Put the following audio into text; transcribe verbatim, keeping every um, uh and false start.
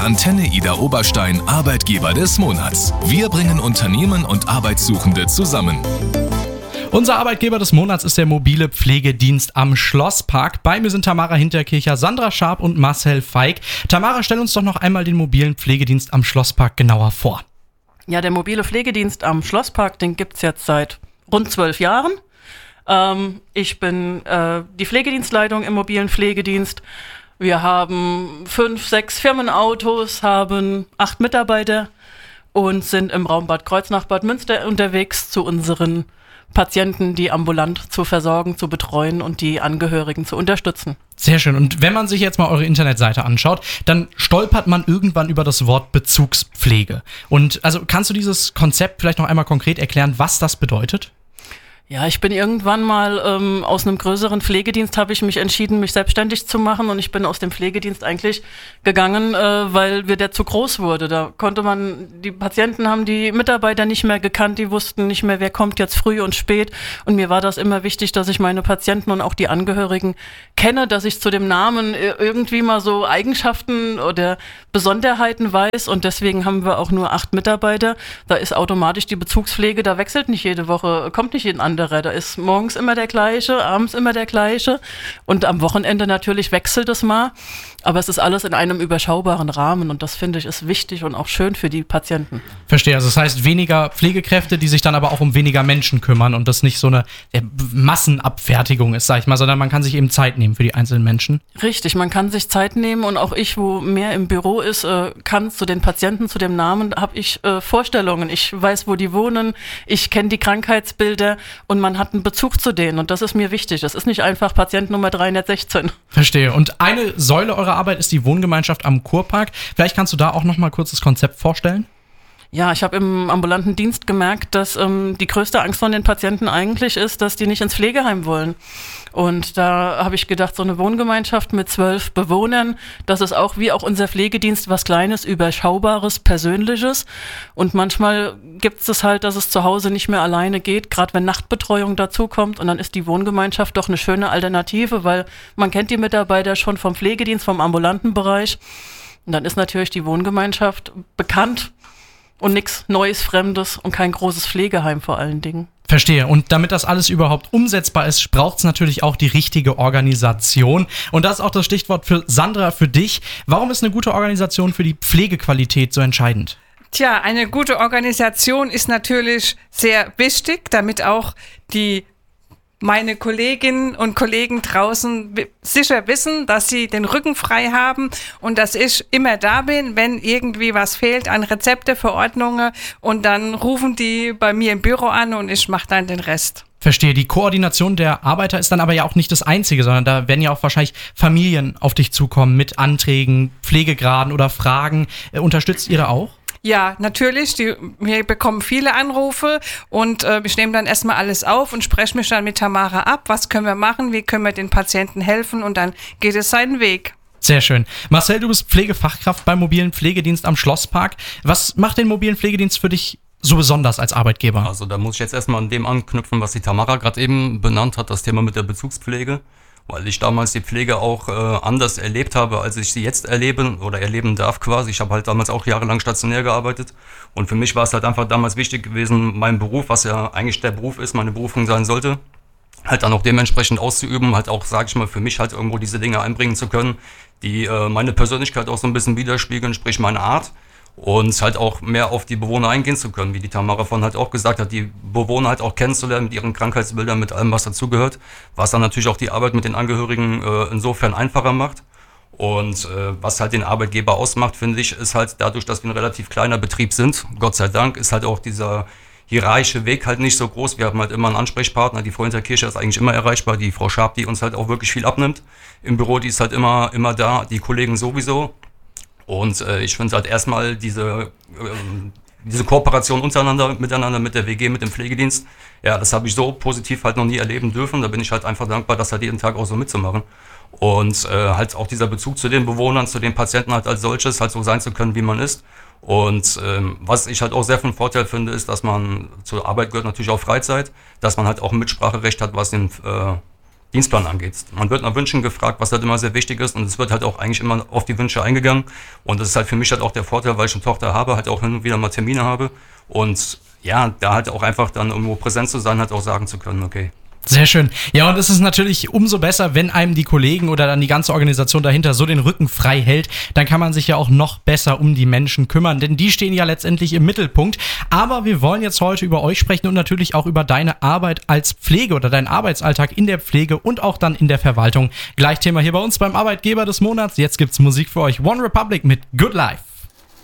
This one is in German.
der Antenne Ida Oberstein Arbeitgeber des Monats. Wir bringen Unternehmen und Arbeitssuchende zusammen. Unser Arbeitgeber des Monats ist der mobile Pflegedienst am Schlosspark. Bei mir sind Tamara Hinterkircher, Sandra Scharp und Marcel Feig. Tamara, stell uns doch noch einmal den mobilen Pflegedienst am Schlosspark genauer vor. Ja, der mobile Pflegedienst am Schlosspark, den gibt es jetzt seit rund zwölf Jahren. Ähm, ich bin äh, die Pflegedienstleitung im mobilen Pflegedienst. Wir haben fünf, sechs Firmenautos, haben acht Mitarbeiter und sind im Raum Bad Kreuznach, Bad Münster unterwegs zu unseren Patienten, die ambulant zu versorgen, zu betreuen und die Angehörigen zu unterstützen. Sehr schön. Und wenn man sich jetzt mal eure Internetseite anschaut, dann stolpert man irgendwann über das Wort Bezugspflege. Und also kannst du dieses Konzept vielleicht noch einmal konkret erklären, was das bedeutet? Ja, ich bin irgendwann mal ähm, aus einem größeren Pflegedienst, habe ich mich entschieden, mich selbstständig zu machen, und ich bin aus dem Pflegedienst eigentlich gegangen, äh, weil mir der zu groß wurde. Da konnte man, die Patienten haben die Mitarbeiter nicht mehr gekannt, die wussten nicht mehr, wer kommt jetzt früh und spät, und mir war das immer wichtig, dass ich meine Patienten und auch die Angehörigen kenne, dass ich zu dem Namen irgendwie mal so Eigenschaften oder Besonderheiten weiß, und deswegen haben wir auch nur acht Mitarbeiter. Da ist automatisch die Bezugspflege, da wechselt nicht jede Woche, kommt nicht jeden anderen. Da ist morgens immer der gleiche, abends immer der gleiche und am Wochenende natürlich wechselt es mal. Aber es ist alles in einem überschaubaren Rahmen, und das finde ich ist wichtig und auch schön für die Patienten. Verstehe, also das heißt weniger Pflegekräfte, die sich dann aber auch um weniger Menschen kümmern und das nicht so eine ja, Massenabfertigung ist, sag ich mal, sondern man kann sich eben Zeit nehmen für die einzelnen Menschen. Richtig, man kann sich Zeit nehmen, und auch ich, wo mehr im Büro ist, äh, kann zu den Patienten, zu dem Namen, habe ich äh, Vorstellungen. Ich weiß, wo die wohnen, ich kenne die Krankheitsbilder und man hat einen Bezug zu denen, und das ist mir wichtig. Das ist nicht einfach Patient Nummer dreihundertsechzehn. Verstehe. Und eine Säule eurer Arbeit ist die Wohngemeinschaft am Kurpark. Vielleicht kannst du da auch noch mal kurz das Konzept vorstellen? Ja, ich habe im ambulanten Dienst gemerkt, dass ähm, die größte Angst von den Patienten eigentlich ist, dass die nicht ins Pflegeheim wollen. Und da habe ich gedacht, so eine Wohngemeinschaft mit zwölf Bewohnern, das ist auch wie auch unser Pflegedienst was Kleines, Überschaubares, Persönliches. Und manchmal gibt es halt, dass es zu Hause nicht mehr alleine geht, gerade wenn Nachtbetreuung dazukommt. Und dann ist die Wohngemeinschaft doch eine schöne Alternative, weil man kennt die Mitarbeiter schon vom Pflegedienst, vom ambulanten Bereich. Und dann ist natürlich die Wohngemeinschaft bekannt. Und nichts Neues, Fremdes und kein großes Pflegeheim vor allen Dingen. Verstehe. Und damit das alles überhaupt umsetzbar ist, braucht es natürlich auch die richtige Organisation. Und das ist auch das Stichwort für Sandra, für dich. Warum ist eine gute Organisation für die Pflegequalität so entscheidend? Tja, eine gute Organisation ist natürlich sehr wichtig, damit auch die meine Kolleginnen und Kollegen draußen sicher wissen, dass sie den Rücken frei haben und dass ich immer da bin, wenn irgendwie was fehlt an Rezepte, Verordnungen, und dann rufen die bei mir im Büro an und ich mache dann den Rest. Verstehe. Die Koordination der Arbeiter ist dann aber ja auch nicht das Einzige, sondern da werden ja auch wahrscheinlich Familien auf dich zukommen mit Anträgen, Pflegegraden oder Fragen. Äh, unterstützt ihr da auch? Ja, natürlich. Die, wir bekommen viele Anrufe und äh, ich nehme dann erstmal alles auf und spreche mich dann mit Tamara ab. Was können wir machen? Wie können wir den Patienten helfen? Und dann geht es seinen Weg. Sehr schön. Marcel, du bist Pflegefachkraft beim mobilen Pflegedienst am Schlosspark. Was macht den mobilen Pflegedienst für dich so besonders als Arbeitgeber? Also da muss ich jetzt erstmal an dem anknüpfen, was die Tamara gerade eben benannt hat, das Thema mit der Bezugspflege. Weil ich damals die Pflege auch äh, anders erlebt habe, als ich sie jetzt erleben oder erleben darf quasi. Ich habe halt damals auch jahrelang stationär gearbeitet, und für mich war es halt einfach damals wichtig gewesen, meinen Beruf, was ja eigentlich der Beruf ist, meine Berufung sein sollte, halt dann auch dementsprechend auszuüben, halt auch, sage ich mal, für mich halt irgendwo diese Dinge einbringen zu können, die äh, meine Persönlichkeit auch so ein bisschen widerspiegeln, sprich meine Art. Und halt auch mehr auf die Bewohner eingehen zu können, wie die Tamara von halt auch gesagt hat, die Bewohner halt auch kennenzulernen mit ihren Krankheitsbildern, mit allem, was dazugehört, was dann natürlich auch die Arbeit mit den Angehörigen äh, insofern einfacher macht. Und äh, was halt den Arbeitgeber ausmacht, finde ich, ist halt dadurch, dass wir ein relativ kleiner Betrieb sind, Gott sei Dank, ist halt auch dieser hierarchische Weg halt nicht so groß. Wir haben halt immer einen Ansprechpartner, die Frau Hinterkircher ist eigentlich immer erreichbar, die Frau Scharp, die uns halt auch wirklich viel abnimmt. Im Büro, die ist halt immer, immer da, die Kollegen sowieso. Und äh, ich finde halt erstmal diese, äh, diese Kooperation untereinander, miteinander, mit der W G, mit dem Pflegedienst, ja, das habe ich so positiv halt noch nie erleben dürfen. Da bin ich halt einfach dankbar, das halt jeden Tag auch so mitzumachen. Und äh, halt auch dieser Bezug zu den Bewohnern, zu den Patienten halt als solches, halt so sein zu können, wie man ist. Und ähm, was ich halt auch sehr von Vorteil finde, ist, dass man zur Arbeit gehört natürlich auch Freizeit, dass man halt auch ein Mitspracherecht hat, was den äh, Dienstplan angeht. Man wird nach Wünschen gefragt, was halt immer sehr wichtig ist, und es wird halt auch eigentlich immer auf die Wünsche eingegangen, und das ist halt für mich halt auch der Vorteil, weil ich eine Tochter habe, halt auch hin und wieder mal Termine habe, und ja, da halt auch einfach dann irgendwo präsent zu sein, halt auch sagen zu können, okay. Sehr schön. Ja, und es ist natürlich umso besser, wenn einem die Kollegen oder dann die ganze Organisation dahinter so den Rücken frei hält. Dann kann man sich ja auch noch besser um die Menschen kümmern, denn die stehen ja letztendlich im Mittelpunkt. Aber wir wollen jetzt heute über euch sprechen und natürlich auch über deine Arbeit als Pflege oder deinen Arbeitsalltag in der Pflege und auch dann in der Verwaltung. Gleich Thema hier bei uns beim Arbeitgeber des Monats. Jetzt gibt's Musik für euch. One Republic mit Good Life.